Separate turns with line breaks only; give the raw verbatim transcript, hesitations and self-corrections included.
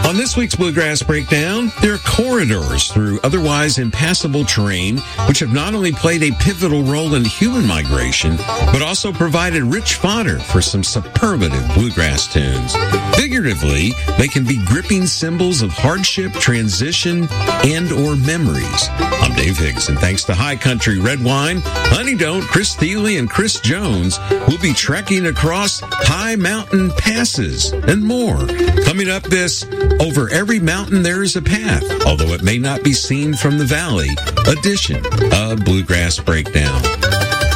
On this week's Bluegrass Breakdown, there are corridors through otherwise impassable terrain, which have not only played a pivotal role in human migration, but also provided rich fodder for some superlative bluegrass tunes. Figuratively, they can be gripping symbols of hardship, transition, and or memories. I'm Dave Higgs, and thanks to High Country Red Wine, Honey Don't, Chris Thiele, and Chris Jones, we'll be trekking across high mountain passes and more. Coming up this Over Every Mountain There Is a Path, although it may not be seen from the valley, edition of Bluegrass Breakdown.